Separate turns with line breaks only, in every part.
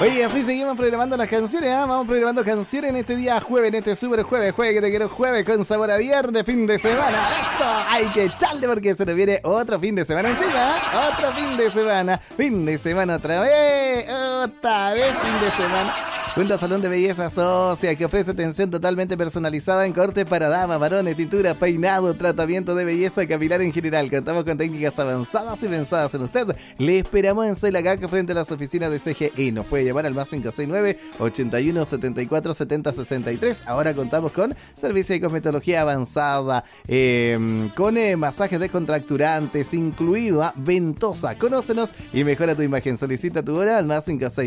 Oye, así seguimos programando las canciones, ¿eh? Vamos programando canciones en este día jueves, en este super jueves, jueves que te quiero jueves con sabor a viernes, fin de semana. ¡Esto! Hay que echarle porque se nos viene otro fin de semana encima, ¿eh? Otro fin de semana otra vez fin de semana. Junto a Salón de Belleza Socia, que ofrece atención totalmente personalizada en corte para damas, varones, tintura, peinado, tratamiento de belleza capilar en general. Contamos con técnicas avanzadas y pensadas en usted. Le esperamos en Soy la Caca frente a las oficinas de CGI. Nos puede llamar al más 569-8174-7063. Ahora contamos con servicio de cosmetología avanzada, con masajes descontracturantes, incluido a Ventosa. Conócenos y mejora tu imagen. Solicita tu hora al más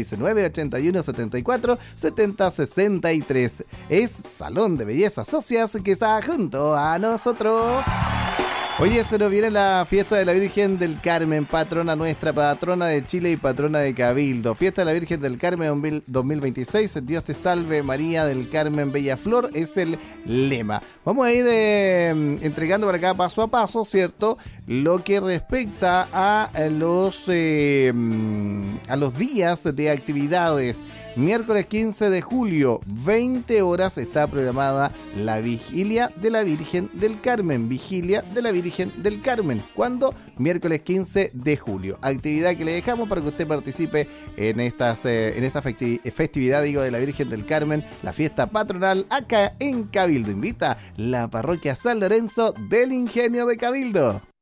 569-8174-7063. Es Salón de Belleza Socias que está junto a nosotros. Hoy se nos viene la fiesta de la Virgen del Carmen, patrona nuestra, patrona de Chile y patrona de Cabildo. Fiesta de la Virgen del Carmen 2026, Dios te salve María del Carmen Bella Flor, es el lema. Vamos a ir entregando para acá paso a paso, ¿cierto? Lo que respecta a los días de actividades. Miércoles 15 de julio, 20 horas, está programada la Vigilia de la Virgen del Carmen. Vigilia de la Virgen del Carmen. ¿Cuándo? Miércoles 15 de julio. Actividad que le dejamos para que usted participe en esta festividad, de la Virgen del Carmen, la fiesta patronal acá en Cabildo. Invita la parroquia San Lorenzo del Ingenio de Cabildo.